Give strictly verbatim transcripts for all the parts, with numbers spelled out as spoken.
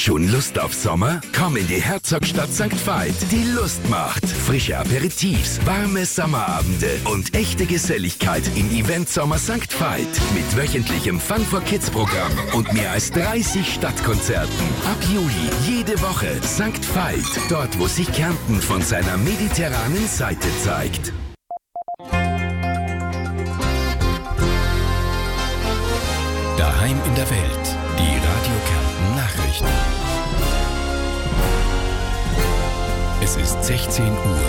Schon Lust auf Sommer? Komm in die Herzogstadt Sankt Veit. Die Lust macht. Frische Aperitifs, warme Sommerabende und echte Geselligkeit im Event Sommer Sankt Veit. Mit wöchentlichem Fun for Kids Programm und mehr als dreißig Stadtkonzerten. Ab Juli jede Woche Sankt Veit. Dort, wo sich Kärnten von seiner mediterranen Seite zeigt. Daheim in der Welt. Die Radio Kärnten Nachrichten. Es ist sechzehn Uhr.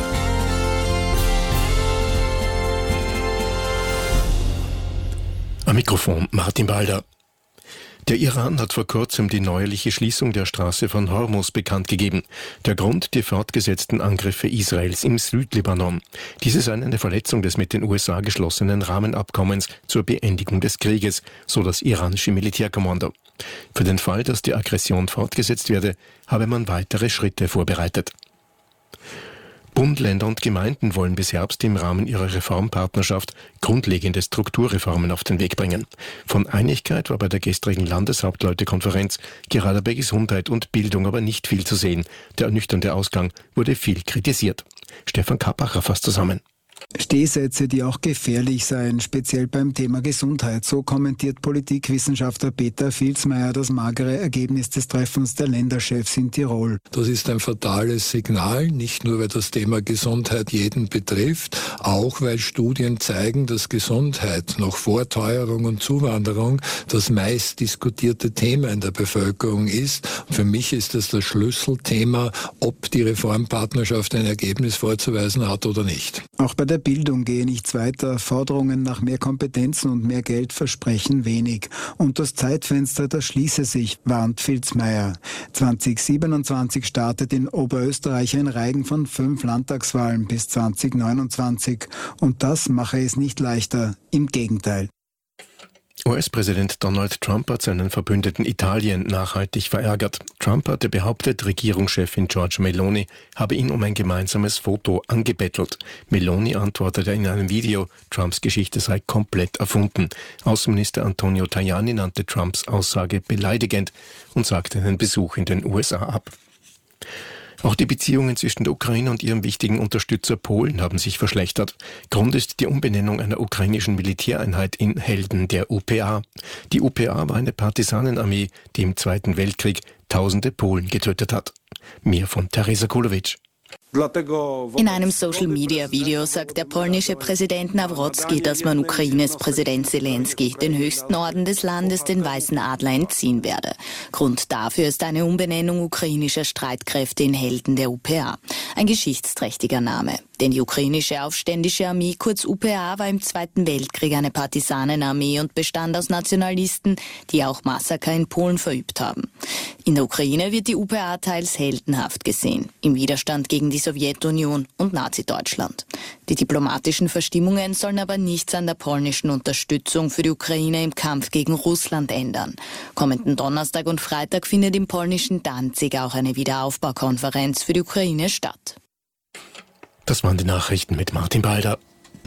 Am Mikrofon Martin Balder. Der Iran hat vor kurzem die neuerliche Schließung der Straße von Hormuz bekannt gegeben. Der Grund, die fortgesetzten Angriffe Israels im Südlibanon. Diese seien eine Verletzung des mit den U S A geschlossenen Rahmenabkommens zur Beendigung des Krieges, so das iranische Militärkommando. Für den Fall, dass die Aggression fortgesetzt werde, habe man weitere Schritte vorbereitet. Bund, Länder und Gemeinden wollen bis Herbst im Rahmen ihrer Reformpartnerschaft grundlegende Strukturreformen auf den Weg bringen. Von Einigkeit war bei der gestrigen Landeshauptleutekonferenz gerade bei Gesundheit und Bildung aber nicht viel zu sehen. Der ernüchternde Ausgang wurde viel kritisiert. Stefan Kappacher fasst zusammen. Stehsätze, die auch gefährlich seien, speziell beim Thema Gesundheit. So kommentiert Politikwissenschaftler Peter Filzmeier das magere Ergebnis des Treffens der Länderchefs in Tirol. Das ist ein fatales Signal, nicht nur weil das Thema Gesundheit jeden betrifft, auch weil Studien zeigen, dass Gesundheit noch vor Teuerung und Zuwanderung das meist diskutierte Thema in der Bevölkerung ist. Und für mich ist das das Schlüsselthema, ob die Reformpartnerschaft ein Ergebnis vorzuweisen hat oder nicht. Auch bei der Bildung gehe nichts weiter. Forderungen nach mehr Kompetenzen und mehr Geld versprechen wenig. Und das Zeitfenster, das schließe sich, warnt Filzmeier. zwanzig siebenundzwanzig startet in Oberösterreich ein Reigen von fünf Landtagswahlen bis zwanzig neunundzwanzig. Und das mache es nicht leichter. Im Gegenteil. U S-Präsident Donald Trump hat seinen Verbündeten Italien nachhaltig verärgert. Trump hatte behauptet, Regierungschefin Giorgia Meloni habe ihn um ein gemeinsames Foto angebettelt. Meloni antwortete in einem Video, Trumps Geschichte sei komplett erfunden. Außenminister Antonio Tajani nannte Trumps Aussage beleidigend und sagte einen Besuch in den U S A ab. Auch die Beziehungen zwischen der Ukraine und ihrem wichtigen Unterstützer Polen haben sich verschlechtert. Grund ist die Umbenennung einer ukrainischen Militäreinheit in Helden der U P A. Die U P A war eine Partisanenarmee, die im Zweiten Weltkrieg tausende Polen getötet hat. Mehr von Teresa Kulowitsch. In einem Social-Media-Video sagt der polnische Präsident Nawrocki, dass man Ukraines Präsident Zelensky, den höchsten Orden des Landes, den Weißen Adler, entziehen werde. Grund dafür ist eine Umbenennung ukrainischer Streitkräfte in Helden der U P A. Ein geschichtsträchtiger Name. Denn die ukrainische Aufständische Armee, kurz U P A, war im Zweiten Weltkrieg eine Partisanenarmee und bestand aus Nationalisten, die auch Massaker in Polen verübt haben. In der Ukraine wird die U P A teils heldenhaft gesehen, im Widerstand gegen die Sowjetunion und Nazi-Deutschland. Die diplomatischen Verstimmungen sollen aber nichts an der polnischen Unterstützung für die Ukraine im Kampf gegen Russland ändern. Kommenden Donnerstag und Freitag findet im polnischen Danzig auch eine Wiederaufbaukonferenz für die Ukraine statt. Das waren die Nachrichten mit Martin Balder.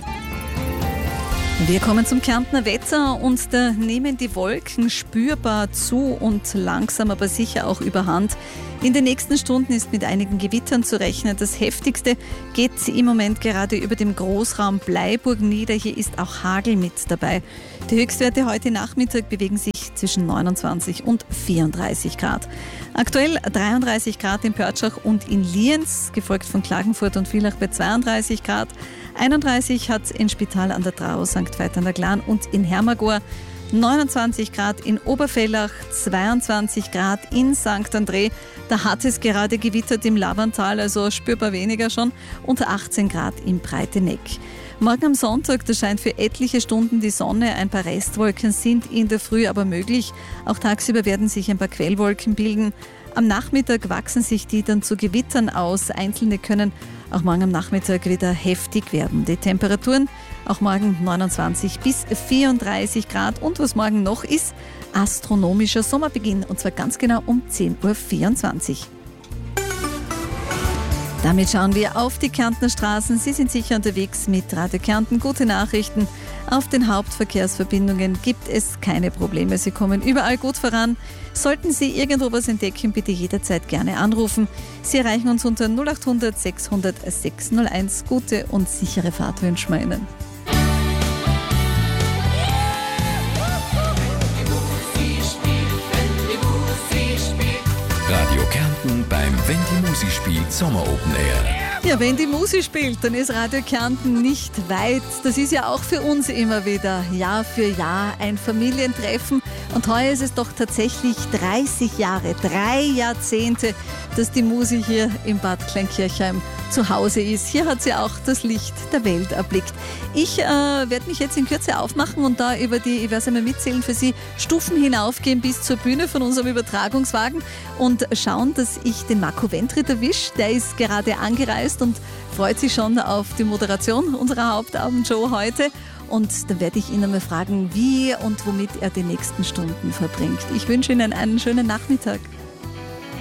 Wir kommen zum Kärntner Wetter und da nehmen die Wolken spürbar zu und langsam aber sicher auch überhand. In den nächsten Stunden ist mit einigen Gewittern zu rechnen. Das heftigste geht im Moment gerade über dem Großraum Bleiburg nieder. Hier ist auch Hagel mit dabei. Die Höchstwerte heute Nachmittag bewegen sich zwischen neunundzwanzig und vierunddreißig Grad. Aktuell dreiunddreißig Grad in Pörtschach und in Lienz, gefolgt von Klagenfurt und Villach bei zweiunddreißig Grad. einunddreißig hat es in Spital an der Drau, Sankt Veit an der Glan und in Hermagor. neunundzwanzig Grad in Oberfellach, zweiundzwanzig Grad in Sankt André. Da hat es gerade gewittert im Lavantal, also spürbar weniger schon. Und achtzehn Grad im Breiteneck. Morgen am Sonntag, da scheint für etliche Stunden die Sonne. Ein paar Restwolken sind in der Früh aber möglich. Auch tagsüber werden sich ein paar Quellwolken bilden. Am Nachmittag wachsen sich die dann zu Gewittern aus. Einzelne können auch morgen am Nachmittag wieder heftig werden. Die Temperaturen auch morgen neunundzwanzig bis vierunddreißig Grad. Und was morgen noch ist, astronomischer Sommerbeginn. Und zwar ganz genau um zehn Uhr vierundzwanzig. Damit schauen wir auf die Kärntner Straßen. Sie sind sicher unterwegs mit Radio Kärnten. Gute Nachrichten. Auf den Hauptverkehrsverbindungen gibt es keine Probleme. Sie kommen überall gut voran. Sollten Sie irgendwo was entdecken, bitte jederzeit gerne anrufen. Sie erreichen uns unter null acht hundert sechshundert sechshunderteins. Gute und sichere Fahrt wünschen wir Ihnen. Radio Kärnten beim Wenn die Musi spielt Sommer Open Air. Ja, wenn die Musi spielt, dann ist Radio Kärnten nicht weit. Das ist ja auch für uns immer wieder Jahr für Jahr ein Familientreffen. Und heuer ist es doch tatsächlich dreißig Jahre, drei Jahrzehnte, dass die Musi hier im Bad Kleinkirchheim zu Hause ist. Hier hat sie auch das Licht der Welt erblickt. Ich äh, werde mich jetzt in Kürze aufmachen und da über die, ich werde einmal mitzählen, für Sie Stufen hinaufgehen bis zur Bühne von unserem Übertragungswagen und schauen, dass ich den Marco Wendrit erwische. Der ist gerade angereist und freut sich schon auf die Moderation unserer Hauptabendshow heute. Und dann werde ich ihn einmal fragen, wie und womit er die nächsten Stunden verbringt. Ich wünsche Ihnen einen schönen Nachmittag.